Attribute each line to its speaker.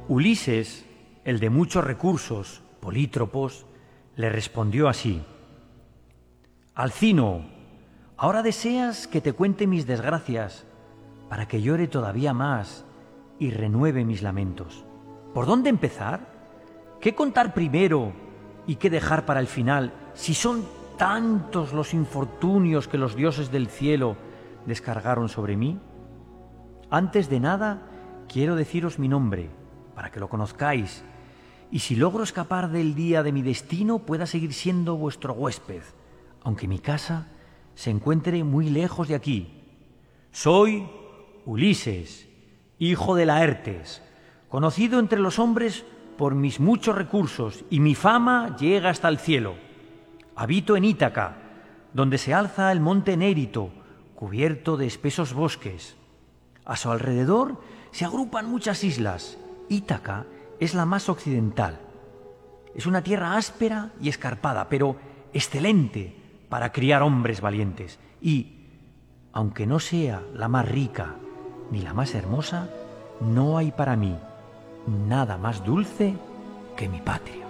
Speaker 1: Ulises, el de muchos recursos, Polítropos, le respondió así: Alcino, ahora deseas que te cuente mis desgracias, para que llore todavía más y renueve mis lamentos. ¿Por dónde empezar? ¿Qué contar primero y qué dejar para el final, si son tantos los infortunios que los dioses del cielo descargaron sobre mí? Antes de nada, quiero deciros mi nombre, para que lo conozcáis, y si logro escapar del día de mi destino, pueda seguir siendo vuestro huésped, aunque mi casa se encuentre muy lejos de aquí. Soy Ulises, hijo de Laertes, conocido entre los hombres por mis muchos recursos, y mi fama llega hasta el cielo. Habito en Ítaca, donde se alza el monte Nérito, cubierto de espesos bosques. A su alrededor se agrupan muchas islas. Ítaca es la más occidental. Es una tierra áspera y escarpada, pero excelente para criar hombres valientes. Y, aunque no sea la más rica ni la más hermosa, no hay para mí nada más dulce que mi patria.